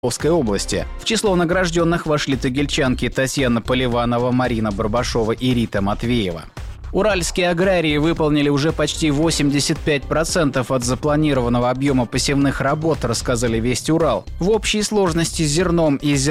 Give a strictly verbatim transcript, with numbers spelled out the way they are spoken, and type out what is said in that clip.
Свердловской области. В число награжденных вошли тагильчанки Татьяна Поливанова, Марина Барбашова и Рита Матвеева. Уральские аграрии выполнили уже почти восемьдесят пять процентов от запланированного объема посевных работ, рассказали Весть Урал. В общей сложности зерном и зерном